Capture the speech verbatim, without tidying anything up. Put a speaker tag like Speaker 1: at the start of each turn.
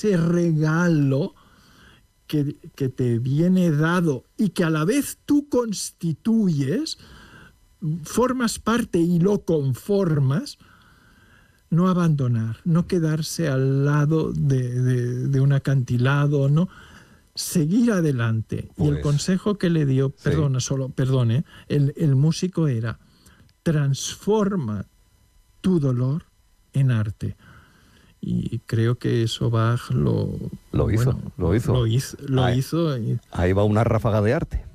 Speaker 1: ese regalo que, que te viene dado y que a la vez tú constituyes, formas parte y lo conformas, no abandonar, no quedarse al lado de, de, de un acantilado, no, seguir adelante. Pues, y el consejo que le dio, sí. perdona, solo, perdone, el, el músico era: transforma tu dolor en arte. Y creo que eso Bach lo,
Speaker 2: lo hizo,
Speaker 1: bueno,
Speaker 2: lo hizo.
Speaker 1: Lo hizo, lo
Speaker 2: ahí,
Speaker 1: hizo y...
Speaker 2: ahí va una ráfaga de arte.